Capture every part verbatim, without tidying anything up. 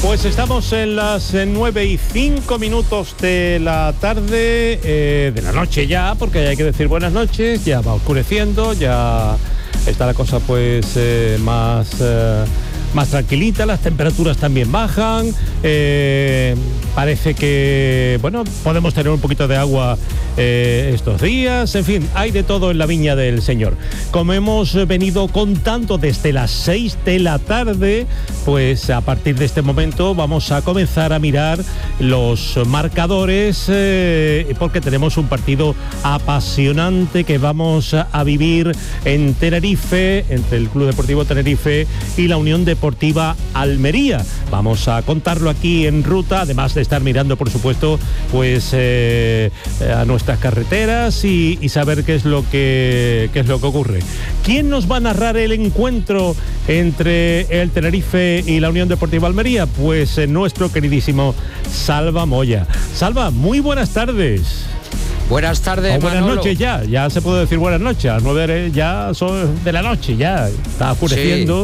Pues estamos en las nueve y cinco minutos de la tarde, eh, de la noche ya, porque hay que decir buenas noches, ya va oscureciendo, ya está la cosa pues eh, más... Eh, más tranquilita, las temperaturas también bajan, eh, parece que, bueno, podemos tener un poquito de agua eh, estos días, en fin, hay de todo en la viña del Señor. Como hemos venido contando desde las seis de la tarde, pues a partir de este momento vamos a comenzar a mirar los marcadores, eh, porque tenemos un partido apasionante que vamos a vivir en Tenerife, entre el Club Deportivo Tenerife y la Unión Deportiva Almería. Vamos a contarlo aquí en ruta, además de estar mirando, por supuesto, pues eh, a nuestras carreteras y, y saber qué es lo que qué es lo que ocurre. ¿Quién nos va a narrar el encuentro entre el Tenerife y la Unión Deportiva Almería? Pues eh, nuestro queridísimo Salva Moya. Salva, muy buenas tardes. Buenas tardes, o buenas Manolo. noches ya, ya se puede decir buenas noches, a las nueve ya son de la noche, ya está oscureciendo.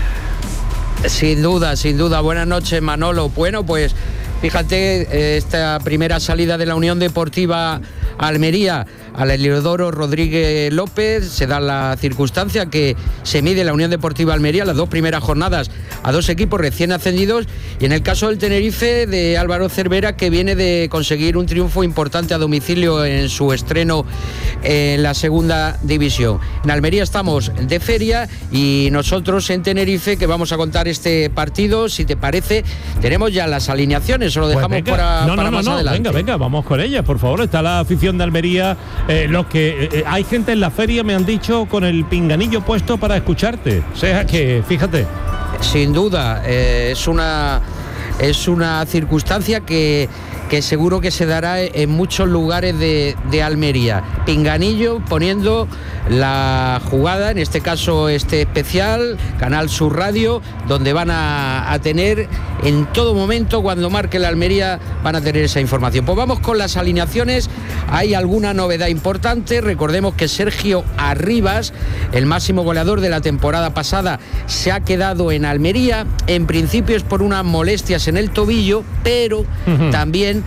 Sí. Sin duda, sin duda. Buenas noches, Manolo. Bueno, pues fíjate, esta primera salida de la Unión Deportiva Almería al Heliodoro Rodríguez López, se da la circunstancia que se mide la Unión Deportiva Almería las dos primeras jornadas a dos equipos recién ascendidos, y en el caso del Tenerife de Álvaro Cervera, que viene de conseguir un triunfo importante a domicilio en su estreno en la segunda división. En Almería estamos de feria y nosotros en Tenerife, que vamos a contar este partido. Si te parece, tenemos ya las alineaciones, o lo dejamos pues para, no, para no, más no, adelante. Venga, venga, vamos con ellas, por favor. Está la afición de Almería, eh, los que eh, hay gente en la feria, me han dicho, con el pinganillo puesto para escucharte. O sea que, fíjate. Sin duda, eh, es una es una circunstancia que, que seguro que se dará en muchos lugares de, de Almería. Pinganillo poniendo la jugada, en este caso este especial, Canal Sur Radio, donde van a, a tener en todo momento, cuando marque la Almería, van a tener esa información. Pues vamos con las alineaciones. Hay alguna novedad importante. Recordemos que Sergio Arribas, el máximo goleador de la temporada pasada, se ha quedado en Almería. En principio es por unas molestias en el tobillo, pero uh-huh. también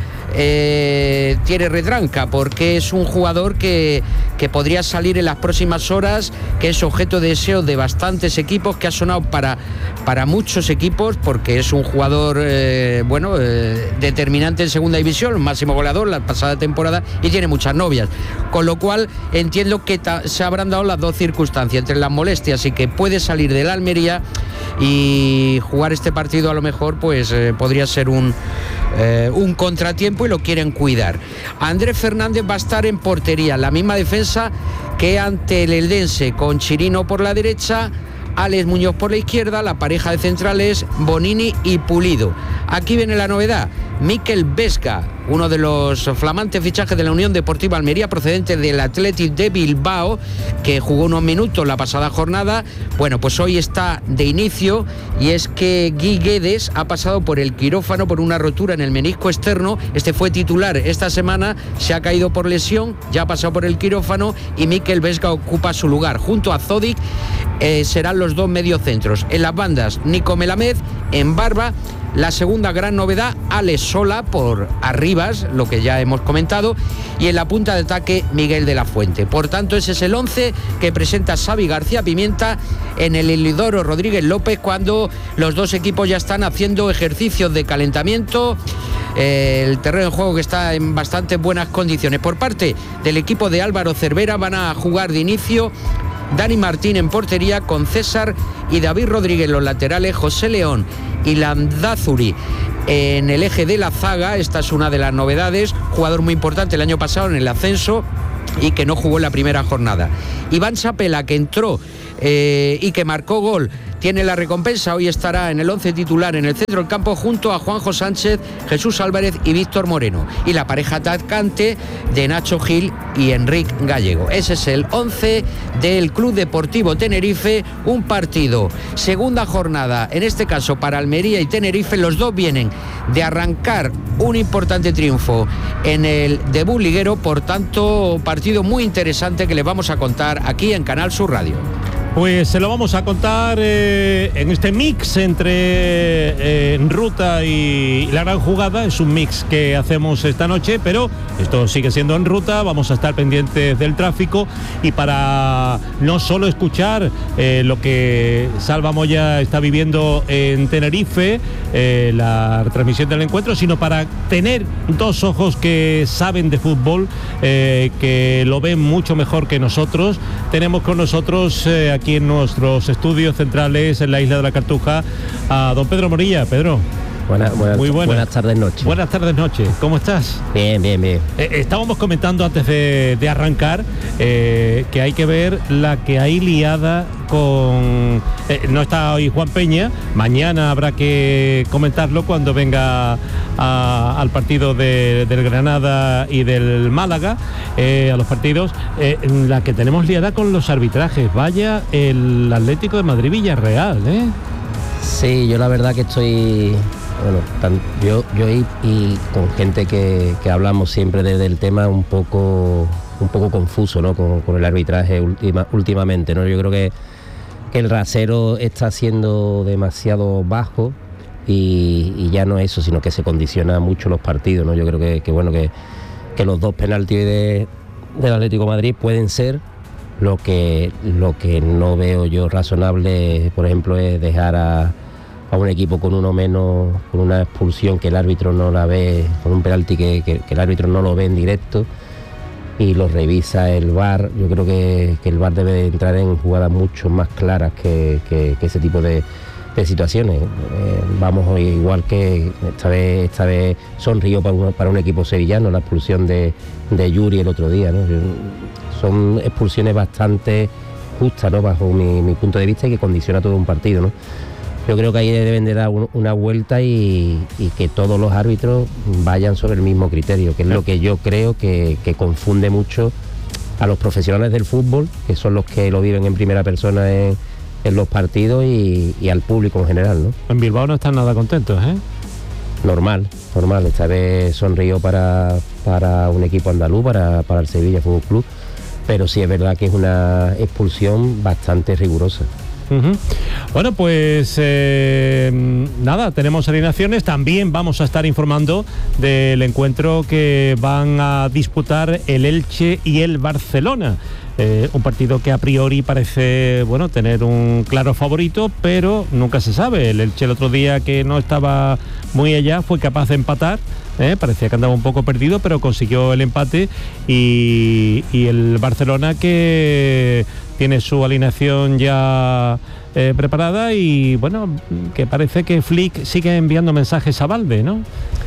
eh, tiene retranca, porque es un jugador que, que podría salir en las próximas horas, que es objeto de deseo de bastantes equipos, que ha sonado para, para muchos equipos, porque es un jugador eh, bueno eh, determinante en segunda división, máximo goleador la pasada temporada, y tiene muchas novias, con lo cual entiendo que ta- se habrán dado las dos circunstancias, entre las molestias y que puede salir de la Almería, y jugar este partido a lo mejor pues eh, podría ser un, eh, un contratiempo, y lo quieren cuidar. Andrés Fernández va a estar en portería, la misma defensa que ante el Eldense, con Chirino por la derecha, Alex Muñoz por la izquierda, la pareja de centrales Bonini y Pulido. Aquí viene la novedad: Mikel Vesga, uno de los flamantes fichajes de la Unión Deportiva Almería, procedente del Athletic de Bilbao, que jugó unos minutos la pasada jornada. Bueno, pues hoy está de inicio, y es que Guy Guedes ha pasado por el quirófano por una rotura en el menisco externo. Este fue titular esta semana, se ha caído por lesión, ya ha pasado por el quirófano, y Mikel Vesga ocupa su lugar. Junto a Zodic eh, serán los dos mediocentros. En las bandas, Nico Melamed, en Barba. La segunda gran novedad, Alex Sola por Arribas, lo que ya hemos comentado, y en la punta de ataque, Miguel de la Fuente. Por tanto, ese es el once que presenta Xavi García Pimienta en el Heliodoro Rodríguez López, cuando los dos equipos ya están haciendo ejercicios de calentamiento. Eh, el terreno de juego que está en bastante buenas condiciones. Por parte del equipo de Álvaro Cervera, van a jugar de inicio Dani Martín en portería, con César y David Rodríguez los laterales, José León y Landázuri en el eje de la zaga. Esta es una de las novedades, jugador muy importante el año pasado en el ascenso y que no jugó en la primera jornada. Iván Sapela, que entró eh, y que marcó gol, tiene la recompensa. Hoy estará en el once titular en el centro del campo, junto a Juanjo Sánchez, Jesús Álvarez y Víctor Moreno, y la pareja atacante de Nacho Gil y Enrique Gallego. Ese es el once del Club Deportivo Tenerife. Un partido, segunda jornada, en este caso para Almería y Tenerife. Los dos vienen de arrancar un importante triunfo en el debut liguero, por tanto partido muy interesante que les vamos a contar aquí en Canal Sur Radio. Pues se lo vamos a contar eh, en este mix entre eh, En Ruta y La Gran Jugada. Es un mix que hacemos esta noche, pero esto sigue siendo En Ruta. Vamos a estar pendientes del tráfico y para no solo escuchar eh, lo que Salva Moya está viviendo en Tenerife, eh, la retransmisión del encuentro, sino para tener dos ojos que saben de fútbol, eh, que lo ven mucho mejor que nosotros. Tenemos con nosotros eh, aquí en nuestros estudios centrales en la isla de la Cartuja a don Pedro Morilla. Pedro. Buenas, buenas, Muy buenas. buenas tardes, noches. Buenas tardes, noches. ¿Cómo estás? Bien, bien, bien. Eh, estábamos comentando antes de, de arrancar eh, que hay que ver la que hay liada con... Eh, no está hoy Juan Peña, mañana habrá que comentarlo cuando venga a, al partido de, del Granada y del Málaga, eh, a los partidos, eh, la que tenemos liada con los arbitrajes. Vaya el Atlético de Madrid-Villarreal, ¿eh? Sí, yo la verdad que estoy... Bueno, tan, yo, yo y, y con gente que, que hablamos siempre de, del tema un poco un poco confuso, ¿no? Con, con el arbitraje última, últimamente, ¿no? Yo creo que, que el rasero está siendo demasiado bajo y, y ya no es eso, sino que se condiciona mucho los partidos, ¿no? Yo creo que, que bueno que, que los dos penaltis de, del Atlético de Madrid pueden ser. Lo que lo que no veo yo razonable, por ejemplo, es dejar a a un equipo con uno menos, con una expulsión que el árbitro no la ve, con un penalti que, que, que el árbitro no lo ve en directo y lo revisa el V A R. Yo creo que, que el V A R debe de entrar en jugadas mucho más claras que, que, que ese tipo de, de situaciones. Eh, vamos hoy igual que esta vez esta vez sonrió para un, para un equipo sevillano la expulsión de, de Yuri el otro día, ¿no? Son expulsiones bastante justas, ¿no? Bajo mi, mi punto de vista, y que condiciona todo un partido, ¿no? Yo creo que ahí deben de dar un, una vuelta y, y que todos los árbitros vayan sobre el mismo criterio, que es lo que yo creo que, que confunde mucho a los profesionales del fútbol, que son los que lo viven en primera persona en, en los partidos, y, y al público en general, ¿no? En Bilbao no están nada contentos, ¿eh? Normal, normal. Esta vez sonrió para, para un equipo andaluz, para, para el Sevilla Fútbol Club, pero sí es verdad que es una expulsión bastante rigurosa. Uh-huh. Bueno, pues eh, nada, tenemos alineaciones. También vamos a estar informando del encuentro que van a disputar el Elche y el Barcelona. Eh, un partido que a priori parece, bueno, tener un claro favorito, pero nunca se sabe. El Elche el otro día, que no estaba muy allá, fue capaz de empatar. Eh, parecía que andaba un poco perdido, pero consiguió el empate, y, y el Barcelona, que tiene su alineación ya eh, preparada, y bueno, que parece que Flick sigue enviando mensajes a Valde, ¿no?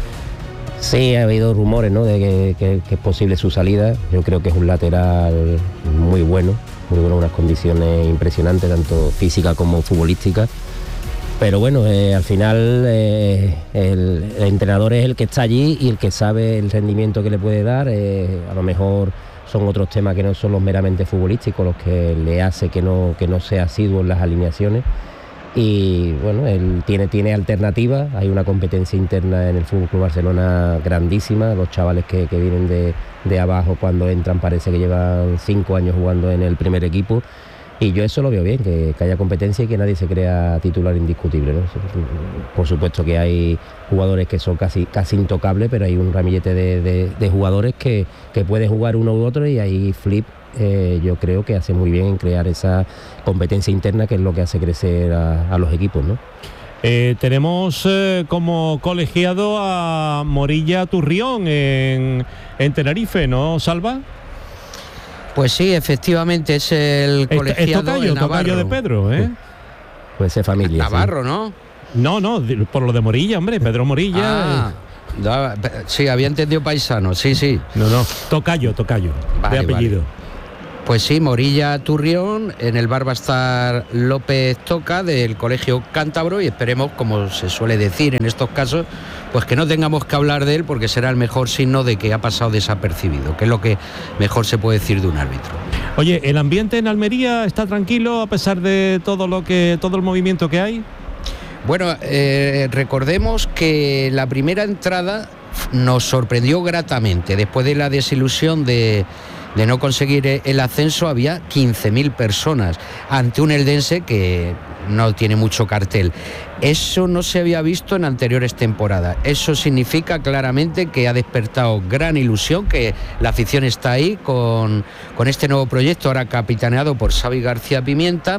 Sí, ha habido rumores, ¿no?, de que, que, que es posible su salida. Yo creo que es un lateral muy bueno, muy bueno, unas condiciones impresionantes, tanto físicas como futbolísticas. Pero bueno, eh, al final eh, el, el entrenador es el que está allí y el que sabe el rendimiento que le puede dar. Eh, a lo mejor son otros temas que no son los meramente futbolísticos los que le hace que no, que no sea asiduo en las alineaciones. Y bueno, él tiene, tiene alternativas. Hay una competencia interna en el Fútbol Club Barcelona grandísima. Los chavales que, que vienen de, de abajo, cuando entran, parece que llevan cinco años jugando en el primer equipo. Y yo eso lo veo bien, que, que haya competencia y que nadie se crea titular indiscutible, ¿no? Por supuesto que hay jugadores que son casi, casi intocables, pero hay un ramillete de, de, de jugadores que, que pueden jugar uno u otro, y ahí Flip eh, yo creo que hace muy bien en crear esa competencia interna, que es lo que hace crecer a, a los equipos, ¿no? Eh, tenemos eh, como colegiado a Morilla Turrión en, en Tenerife, ¿no, Salva? Pues sí, efectivamente, es el colegiado es tocayo, de Navarro. tocayo de Pedro, ¿eh? Puede ser familia. Navarro, sí. ¿no? No, no, por lo de Morilla, hombre, Pedro Morilla. Ah, da, sí, había entendido paisano, sí, sí. No, no, tocayo, tocayo, vale, de apellido. Vale. Pues sí, Morilla Turrión, en el bar va a estar López Toca del Colegio Cántabro, y esperemos, como se suele decir en estos casos, pues que no tengamos que hablar de él, porque será el mejor signo de que ha pasado desapercibido, que es lo que mejor se puede decir de un árbitro. Oye, ¿el ambiente en Almería está tranquilo a pesar de todo lo que todo el movimiento que hay? Bueno, eh, recordemos que la primera entrada nos sorprendió gratamente. Después de la desilusión de, de no conseguir el ascenso, había quince mil personas ante un eldense que no tiene mucho cartel. Eso no se había visto en anteriores temporadas. Eso significa claramente que ha despertado gran ilusión, que la afición está ahí con, con este nuevo proyecto, ahora capitaneado por Xavi García Pimienta.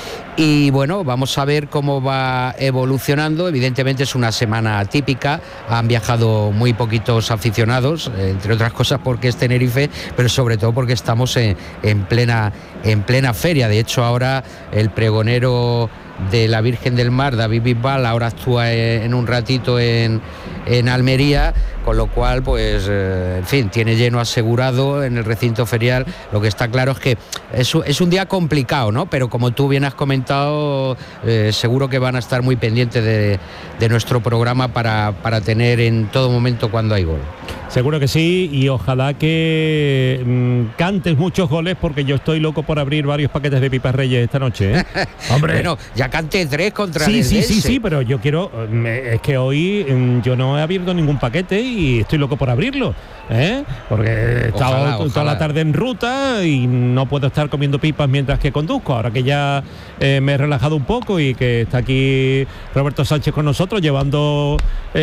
Y bueno, vamos a ver cómo va evolucionando. Evidentemente es una semana atípica, han viajado muy poquitos aficionados, entre otras cosas porque es Tenerife, pero sobre todo porque estamos en, en plena, en plena feria. De hecho, ahora el pregonero de la Virgen del Mar, David Bisbal, ahora actúa en un ratito en, en Almería, con lo cual, pues, eh, en fin, tiene lleno asegurado en el recinto ferial. Lo que está claro es que es, es un día complicado, ¿no? Pero como tú bien has comentado, eh, seguro que van a estar muy pendientes de, de nuestro programa para, para tener en todo momento cuando hay gol. Seguro que sí, y ojalá que mmm, cantes muchos goles, porque yo estoy loco por abrir varios paquetes de Pipas Reyes esta noche, ¿eh? Hombre, bueno, ya canté tres contra sí, el sí, sí, Eldense. sí, pero yo quiero, me, es que hoy mmm, yo no he abierto ningún paquete y estoy loco por abrirlo, ¿eh? Porque he estado Ojalá, toda ojalá. la tarde en ruta y no puedo estar comiendo pipas mientras que conduzco. Ahora que ya eh, me he relajado un poco y que está aquí Roberto Sánchez con nosotros llevando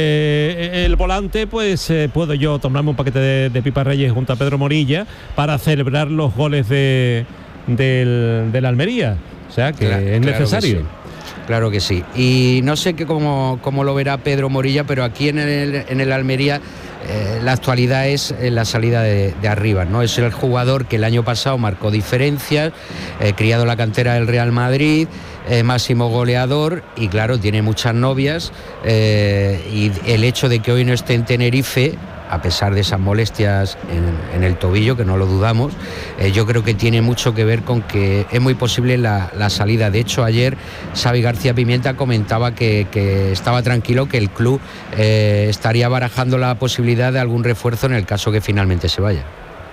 eh, el volante, pues eh, puedo yo tomarme un paquete de, de Pipas Reyes junto a Pedro Morilla para celebrar los goles de del, de la Almería. O sea que Claro, es claro necesario. que sí. Claro que sí. Y no sé que cómo, cómo lo verá Pedro Morilla, pero aquí en el, en el Almería eh, la actualidad es eh, la salida de, de arriba, ¿no? Es el jugador que el año pasado marcó diferencias, eh, criado en la cantera del Real Madrid, eh, máximo goleador, y claro, tiene muchas novias, eh, y el hecho de que hoy no esté en Tenerife, a pesar de esas molestias en, en el tobillo, que no lo dudamos, eh, yo creo que tiene mucho que ver con que es muy posible la, la salida. De hecho, ayer Xavi García Pimienta comentaba que, que estaba tranquilo, que el club eh, estaría barajando la posibilidad de algún refuerzo en el caso que finalmente se vaya.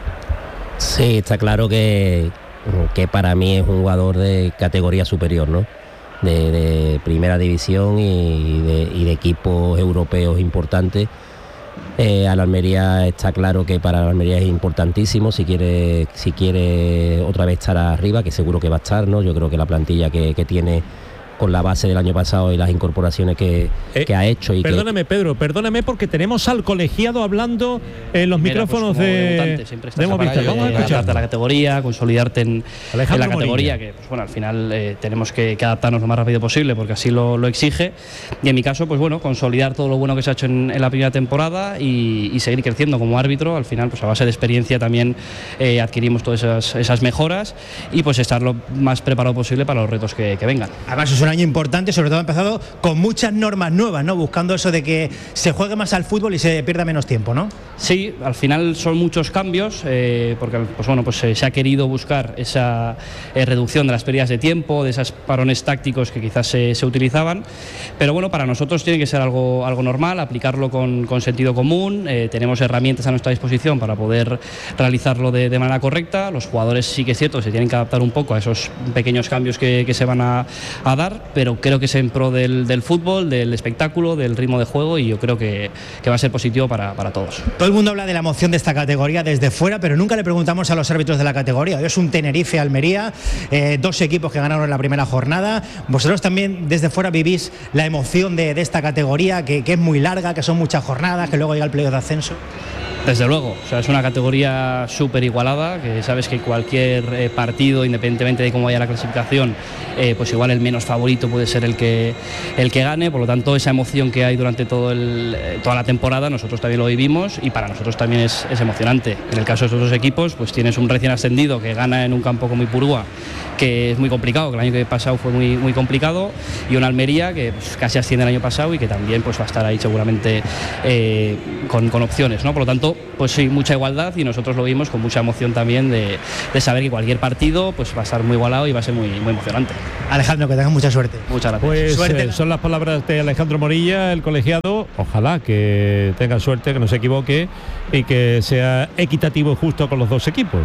Sí, está claro que, que para mí es un jugador de categoría superior, ¿no? De, de primera división y de, y de equipos europeos importantes. Eh, a la Almería está claro que para la Almería es importantísimo si quiere si quiere otra vez estar arriba, que seguro que va a estar, ¿no? Yo creo que la plantilla que, que tiene con la base del año pasado y las incorporaciones que, Eh, que ha hecho y perdóname, que... Pedro, perdóname, porque tenemos al colegiado hablando en los Mira, micrófonos pues, de, debutante, siempre estás de Movistar. para Vamos a ello, escuchar. adaptarte a la categoría, consolidarte en, en la categoría, Morilla. que pues, bueno, al final eh, tenemos que, que adaptarnos lo más rápido posible porque así lo, lo exige, y en mi caso, pues bueno, consolidar todo lo bueno que se ha hecho en, en la primera temporada y, y seguir creciendo como árbitro. Al final, pues a base de experiencia también eh, adquirimos todas esas, esas mejoras y pues estar lo más preparado posible para los retos que, que vengan. Además es un año importante, sobre todo ha empezado con muchas normas nuevas, ¿no? Buscando eso de que se juegue más al fútbol y se pierda menos tiempo, ¿no? Sí, al final son muchos cambios, eh, porque pues bueno, pues eh, se ha querido buscar esa eh, reducción de las pérdidas de tiempo, de esos parones tácticos que quizás se, se utilizaban, pero bueno, para nosotros tiene que ser algo, algo normal, aplicarlo con, con sentido común. Eh, tenemos herramientas a nuestra disposición para poder realizarlo de, de manera correcta. Los jugadores sí que es cierto, se tienen que adaptar un poco a esos pequeños cambios que, que se van a, a dar, pero creo que es en pro del, del fútbol, del espectáculo, del ritmo de juego, y yo creo que, que va a ser positivo para, para todos. Todo el mundo habla de la emoción de esta categoría desde fuera, pero nunca le preguntamos a los árbitros de la categoría. Hoy es un Tenerife-Almería, eh, dos equipos que ganaron en la primera jornada. Vosotros también desde fuera vivís la emoción de, de esta categoría, que, que es muy larga, que son muchas jornadas, que luego llega el playoff de ascenso. Desde luego, o sea, es una categoría súper igualada, que sabes que cualquier eh, partido, independientemente de cómo vaya la clasificación, eh, pues igual el menos favorito puede ser el que, el que gane. Por lo tanto, esa emoción que hay durante todo el, eh, toda la temporada, nosotros también lo vivimos y para nosotros también es, es emocionante. En el caso de estos dos equipos, pues tienes un recién ascendido que gana en un campo como Ipurúa, que es muy complicado, que el año que pasado fue muy, muy complicado, y una Almería que pues, casi asciende el año pasado y que también pues, va a estar ahí seguramente eh, con, con opciones, ¿no? Por lo tanto, pues sí, mucha igualdad, y nosotros lo vimos con mucha emoción también de, de saber que cualquier partido pues, va a estar muy igualado y va a ser muy, muy emocionante. Alejandro, que tengas mucha suerte. Muchas gracias. Pues Suerte. eh, son las palabras de Alejandro Morilla, el colegiado. Ojalá que tenga suerte, que no se equivoque y que sea equitativo y justo con los dos equipos.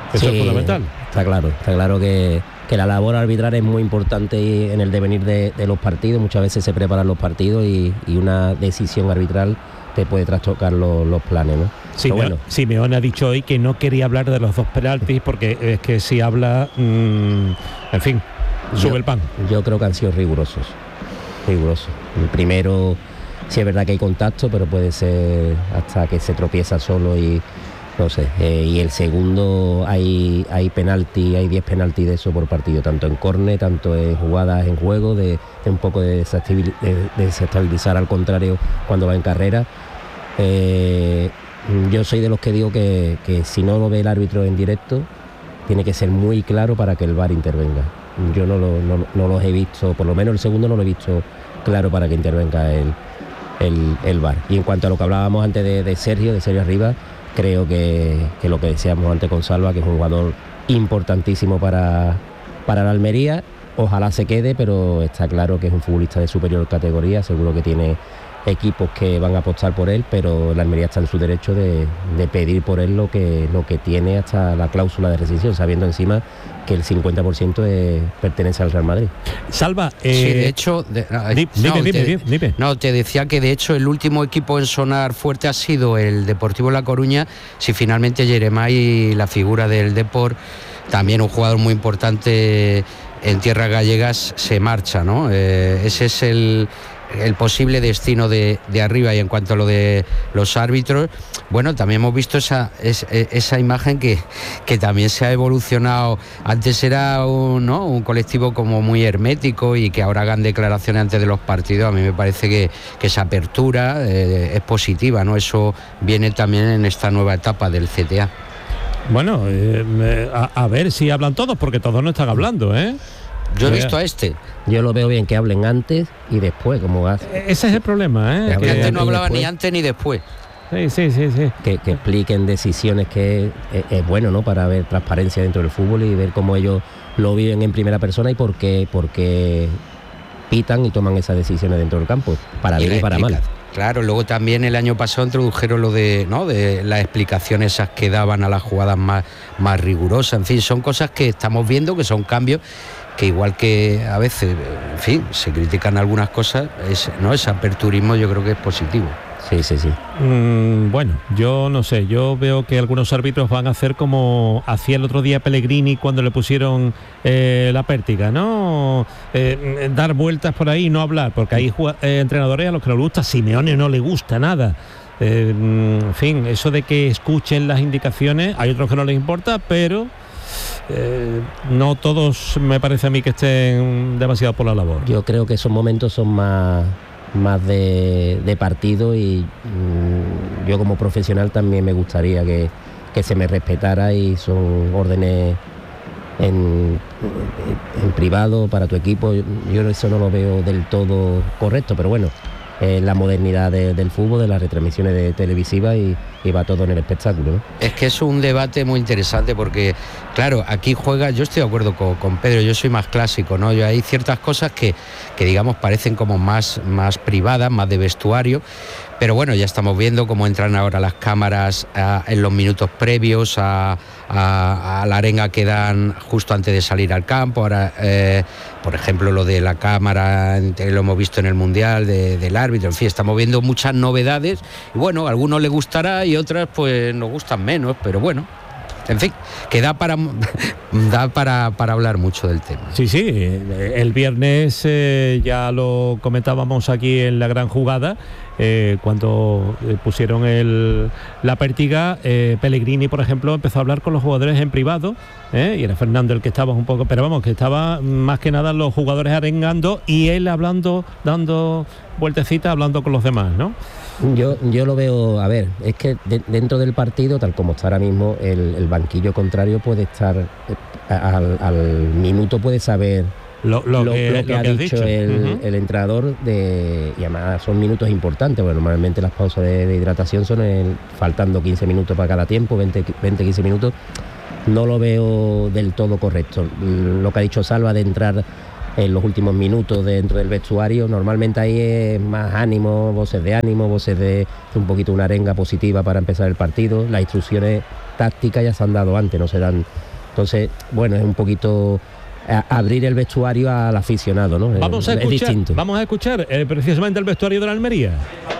Eso sí, es fundamental. Está claro, está claro que, que la labor arbitral es muy importante en el devenir de, de los partidos. Muchas veces se preparan los partidos y, y una decisión arbitral te puede trastocar los, los planes, ¿no? Sí, bueno. Simeone ha dicho hoy que no quería hablar de los dos penaltis porque es que si habla, mmm, en fin, sube yo, el pan. Yo creo que han sido rigurosos, rigurosos. El primero, sí es verdad que hay contacto, pero puede ser hasta que se tropieza solo y no sé. Eh, y el segundo, hay hay penalti, hay diez penaltis de eso por partido, tanto en córner, tanto en jugadas en juego, de, de un poco de, desestabil, de, de desestabilizar al contrario cuando va en carrera. Eh, yo soy de los que digo que, que si no lo ve el árbitro en directo, tiene que ser muy claro para que el V A R intervenga. Yo no, lo, no, no los he visto, por lo menos el segundo no lo he visto claro para que intervenga el, el, el V A R. Y en cuanto a lo que hablábamos antes de, de Sergio, de Sergio Arribas, creo que, que lo que decíamos antes con Salva, que es un jugador importantísimo para, para la Almería, ojalá se quede, pero está claro que es un futbolista de superior categoría, seguro que tiene equipos que van a apostar por él, pero la Almería está en su derecho de, de pedir por él lo que, lo que tiene hasta la cláusula de rescisión, sabiendo encima que el cincuenta por ciento es, pertenece al Real Madrid. Salva, eh, sí, de hecho, de, no, dime, no, dime, te, dime, dime. no, te decía que de hecho el último equipo en sonar fuerte ha sido el Deportivo La Coruña, si finalmente Jeremai, la figura del Depor, también un jugador muy importante en tierras gallegas, se marcha, ¿no? Eh, ese es el el posible destino de, de arriba. Y en cuanto a lo de los árbitros, bueno, también hemos visto esa, esa, esa imagen que, que también se ha evolucionado. Antes era un, ¿no? un colectivo como muy hermético y que ahora hagan declaraciones antes de los partidos. A mí me parece que, que esa apertura eh, es positiva, ¿no? Eso viene también en esta nueva etapa del C T A. Bueno, eh, a, a ver si hablan todos, porque todos no están hablando, ¿eh? Yo he visto a este. Yo lo veo bien que hablen antes y después, como hace. Ese es el problema, ¿eh? Que antes no hablaba ni antes ni después. Sí, sí, sí, sí. Que, que expliquen decisiones, que es, es, es bueno, ¿no? Para ver transparencia dentro del fútbol y ver cómo ellos lo viven en primera persona y por qué, por qué pitan y toman esas decisiones dentro del campo, para bien y para mal. Claro, luego también el año pasado introdujeron lo de, ¿no? de las explicaciones esas que daban a las jugadas más, más rigurosas. En fin, son cosas que estamos viendo, que son cambios que igual que a veces, en fin, se critican algunas cosas, es, ¿no? Ese aperturismo yo creo que es positivo. Sí, sí, sí. Mm, bueno, yo no sé, yo veo que algunos árbitros van a hacer como hacía el otro día Pellegrini cuando le pusieron eh, la pértiga, ¿no? Eh, dar vueltas por ahí y no hablar, porque hay eh, entrenadores a los que no les gusta, Simeone no le gusta nada. Eh, en fin, eso de que escuchen las indicaciones, hay otros que no les importa, pero eh, no todos me parece a mí que estén demasiado por la labor. Yo creo que esos momentos son más... más de, de partido y mmm, yo como profesional también me gustaría que, que se me respetara y son órdenes en, en privado para tu equipo. Yo, yo eso no lo veo del todo correcto, pero bueno, eh, la modernidad de, del fútbol, de las retransmisiones de televisivas y, y va todo en el espectáculo, ¿no? Es que es un debate muy interesante porque, claro, aquí juega, yo estoy de acuerdo con, con Pedro, yo soy más clásico, ¿no? Yo, hay ciertas cosas que, que digamos parecen como más, más privadas, más de vestuario, pero bueno, ya estamos viendo cómo entran ahora las cámaras a, en los minutos previos a, a, a la arenga que dan justo antes de salir al campo. Ahora, eh, por ejemplo, lo de la cámara, lo hemos visto en el Mundial de, del árbitro, en fin, estamos viendo muchas novedades y bueno, a algunos les gustará y otras pues nos gustan menos, pero bueno, en fin, que da para da para, para hablar mucho del tema. Sí, sí, el viernes eh, ya lo comentábamos aquí en La Gran Jugada, eh, cuando pusieron el, la pértiga, eh, Pellegrini, por ejemplo, empezó a hablar con los jugadores en privado, eh, y era Fernando el que estaba un poco, pero vamos, que estaba más que nada los jugadores arengando y él hablando, dando vueltecitas, hablando con los demás, ¿no? Yo, yo lo veo, a ver, es que de, dentro del partido, tal como está ahora mismo, el, el banquillo contrario puede estar, eh, al, al minuto puede saber lo, lo, lo, que, lo que lo ha que dicho, dicho el, uh-huh. el entrenador, de, y además son minutos importantes, porque normalmente las pausas de, de hidratación son el, faltando quince minutos para cada tiempo, veinte quince minutos. No lo veo del todo correcto. Lo que ha dicho Salva de entrar en los últimos minutos dentro del vestuario, normalmente ahí es más ánimo, voces de ánimo, voces de, de un poquito una arenga positiva para empezar el partido. Las instrucciones tácticas ya se han dado antes, no se dan. Entonces, bueno, es un poquito a, abrir el vestuario al aficionado, ¿no? Vamos a es, escuchar, es distinto. Vamos a escuchar eh, precisamente el vestuario de la Almería.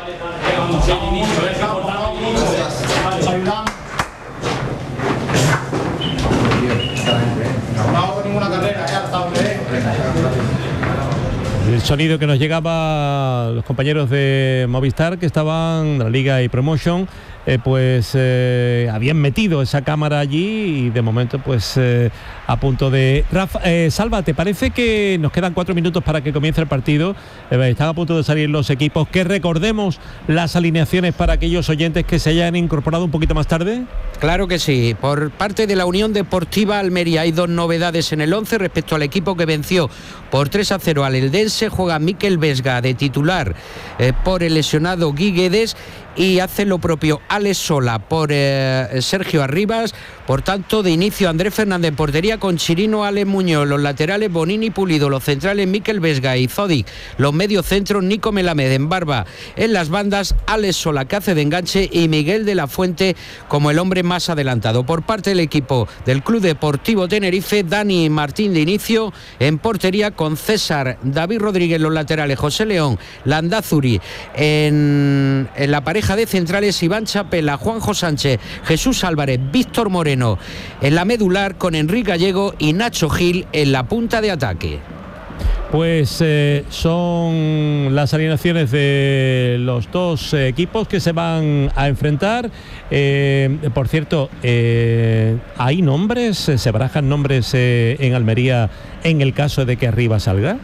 El sonido que nos llegaba a los compañeros de Movistar que estaban de la Liga y Promotion, eh, pues eh, habían metido esa cámara allí y de momento pues eh, a punto de... Rafa, eh, Salva, ¿te parece que nos quedan cuatro minutos para que comience el partido? Eh, están a punto de salir los equipos. Que recordemos las alineaciones para aquellos oyentes que se hayan incorporado un poquito más tarde. Claro que sí. Por parte de la Unión Deportiva Almería hay dos novedades en el once respecto al equipo que venció por tres a cero al Eldense. Juega Mikel Vesga de titular eh, por el lesionado Guy Guedes y hace lo propio Alex Sola por eh, Sergio Arribas. Por tanto, de inicio Andrés Fernández en portería con Chirino, Alex Muñoz, los laterales Bonini, Pulido, los centrales Mikel Vesga y Zodic, los mediocentros Nico Melamed en barba, en las bandas Alex Sola que hace de enganche y Miguel de la Fuente como el hombre más adelantado. Por parte del equipo del Club Deportivo Tenerife, Dani Martín de inicio en portería con César, David Rodríguez los laterales, José León, Landázuri en, en la pareja de centrales, Iván Chapela, Juanjo Sánchez, Jesús Álvarez, Víctor Moreno en la medular con Enrique Gallego y Nacho Gil en la punta de ataque. Pues eh, son las alineaciones de los dos eh, equipos que se van a enfrentar. Eh, por cierto, eh, ¿hay nombres? ¿Se barajan nombres eh, en Almería en el caso de que Arribas salga?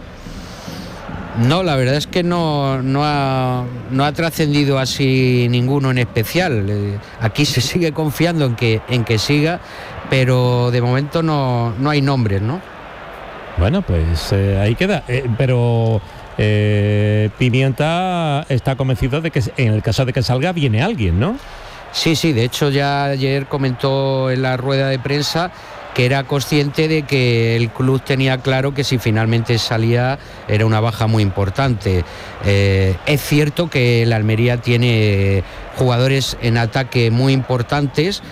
No, la verdad es que no, no ha, no ha trascendido así ninguno en especial. Eh, aquí se sigue confiando en que, en que siga, pero de momento no, no hay nombres, ¿no? Bueno, pues eh, ahí queda. Eh, pero eh, Pimienta está convencido de que en el caso de que salga viene alguien, ¿no? Sí, sí, de hecho ya ayer comentó en la rueda de prensa que era consciente de que el club tenía claro que si finalmente salía era una baja muy importante. Eh, es cierto que la Almería tiene jugadores en ataque muy importantes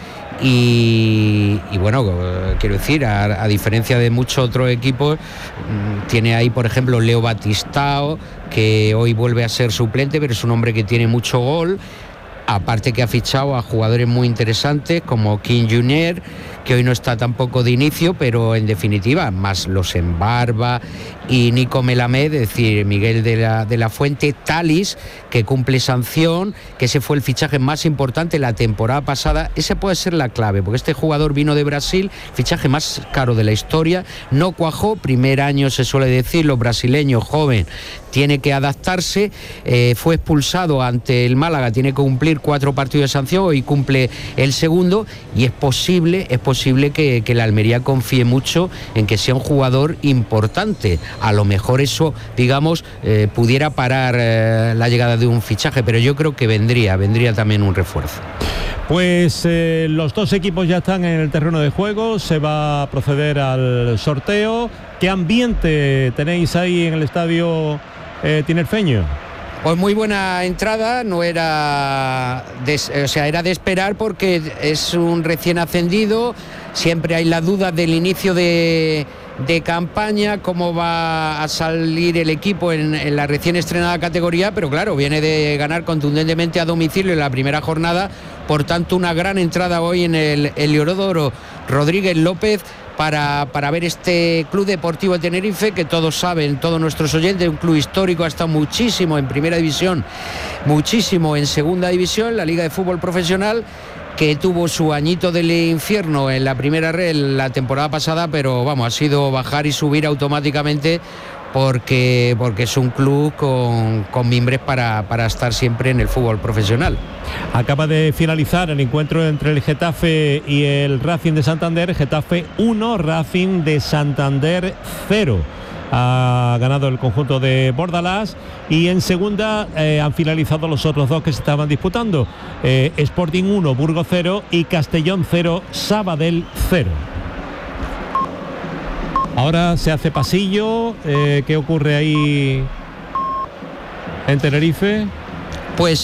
y, y bueno, quiero decir, a, a diferencia de muchos otros equipos, tiene ahí por ejemplo Leo Batistao, que hoy vuelve a ser suplente, pero es un hombre que tiene mucho gol. Aparte que ha fichado a jugadores muy interesantes como King Junior, que hoy no está tampoco de inicio, pero en definitiva, más los Embarba y Nico Melamed, es decir, Miguel de la, de la Fuente, Talis, que cumple sanción, que ese fue el fichaje más importante la temporada pasada. Ese puede ser la clave, porque este jugador vino de Brasil, fichaje más caro de la historia, no cuajó, primer año se suele decir, los brasileños, joven, tiene que adaptarse, eh, fue expulsado ante el Málaga, tiene que cumplir cuatro partidos de sanción y cumple el segundo, y es posible, es posible que, que la Almería confíe mucho en que sea un jugador importante. A lo mejor eso, digamos, eh, pudiera parar eh, la llegada de un fichaje, pero yo creo que vendría, vendría también un refuerzo. Pues eh, los dos equipos ya están en el terreno de juego, se va a proceder al sorteo. ¿Qué ambiente tenéis ahí en el estadio eh, tinerfeño? Pues muy buena entrada, no era de, o sea, era de esperar porque es un recién ascendido, siempre hay la duda del inicio de, de campaña, cómo va a salir el equipo en, en la recién estrenada categoría, pero claro, viene de ganar contundentemente a domicilio en la primera jornada, por tanto una gran entrada hoy en el Heliodoro Rodríguez López, Para, para ver este Club Deportivo de Tenerife, que todos saben, todos nuestros oyentes, un club histórico, ha estado muchísimo en primera división, muchísimo en segunda división, la Liga de Fútbol Profesional, que tuvo su añito del infierno en la primera red la temporada pasada, pero vamos, ha sido bajar y subir automáticamente porque, porque es un club con, con mimbres para, para estar siempre en el fútbol profesional. Acaba de finalizar el encuentro entre el Getafe y el Racing de Santander. Getafe uno, Racing de Santander cero. Ha ganado el conjunto de Bordalás y en segunda eh, han finalizado los otros dos que se estaban disputando. Eh, Sporting uno, Burgos cero y Castellón cero, Sabadell cero. Ahora se hace pasillo. Eh, ¿Qué ocurre ahí en Tenerife? Pues